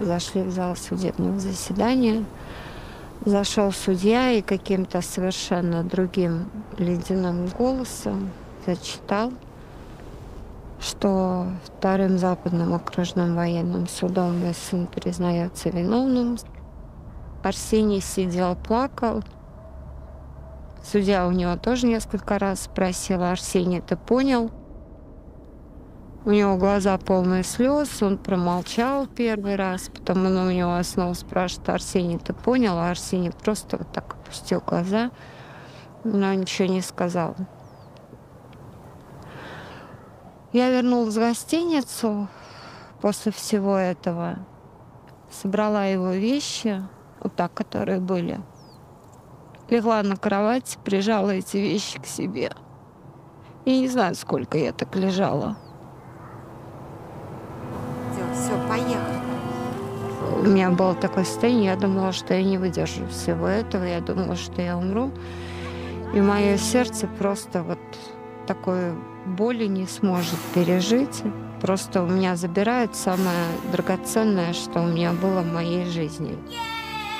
зашли в зал судебного заседания. Зашел судья и каким-то совершенно другим ледяным голосом зачитал, что Вторым западным окружным военным судом мой сын признается виновным. Арсений сидел, плакал. Судья у него тоже несколько раз спросила: Арсений, ты понял? У него глаза полные слез, он промолчал первый раз, потом он у него снова спрашивает: Арсений, ты понял? А Арсений просто вот так опустил глаза, но ничего не сказал. Я вернулась в гостиницу после всего этого, собрала его вещи, вот так, которые были, легла на кровать, прижала эти вещи к себе. Я не знаю, сколько я так лежала. Все, поехали. У меня было такое состояние, я думала, что я не выдержу всего этого, я думала, что я умру. И мое сердце просто вот такой боли не сможет пережить. Просто у меня забирают самое драгоценное, что у меня было в моей жизни.